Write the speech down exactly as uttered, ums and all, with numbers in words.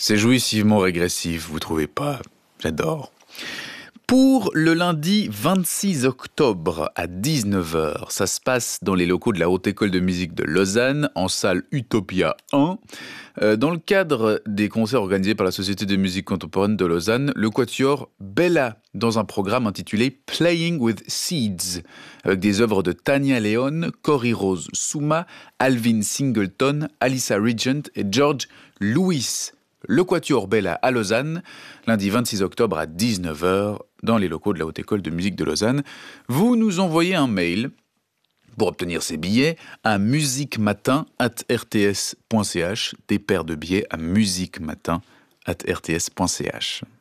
C'est jouissivement régressif, vous trouvez pas? J'adore. Pour le lundi vingt-six octobre à dix-neuf heures, ça se passe dans les locaux de la Haute École de Musique de Lausanne, en salle Utopia un. Euh, dans le cadre des concerts organisés par la Société de musique contemporaine de Lausanne, le quatuor Bella, dans un programme intitulé Playing with Seeds, avec des œuvres de Tania Leon, Cory Rose Souma, Alvin Singleton, Alyssa Regent et George Lewis. Le quatuor Bella à Lausanne, lundi vingt-six octobre à dix-neuf heures, dans les locaux de la Haute École de Musique de Lausanne. Vous nous envoyez un mail pour obtenir ces billets à musiquematin arobase r t s point c h, des paires de billets à musiquematin arobase r t s point c h.